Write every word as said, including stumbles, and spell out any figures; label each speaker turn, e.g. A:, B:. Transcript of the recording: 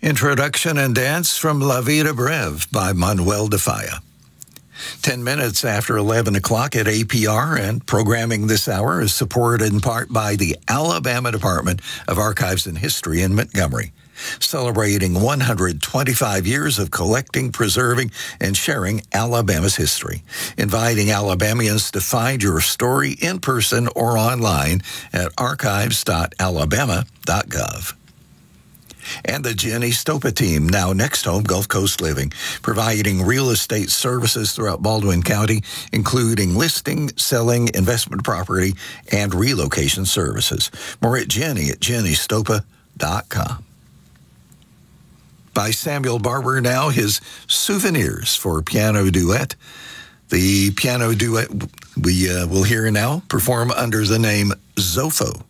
A: Introduction and Dance from La Vida Breve by Manuel de Falla. Ten minutes after eleven o'clock at A P R, and programming this hour is supported in part by the Alabama Department of Archives and History in Montgomery, celebrating one hundred twenty-five years of collecting, preserving, and sharing Alabama's history, inviting Alabamians to find your story in person or online at archives dot alabama dot gov. And the Jenny Stopa team, now Next Home Gulf Coast Living, providing real estate services throughout Baldwin County, including listing, selling, investment property, and relocation services. More at Jenny at jenny stopa dot com. By Samuel Barber now, his Souvenirs for Piano Duet. The piano duet we uh, will hear now perform under the name Zofo.